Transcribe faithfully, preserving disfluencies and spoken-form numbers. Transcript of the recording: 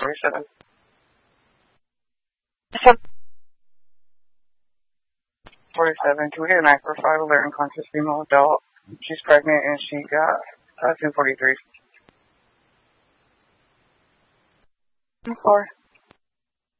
forty-seven. forty-seven. Can we get an I for five alert unconscious female adult? She's pregnant and she got uh, two forty-three. four.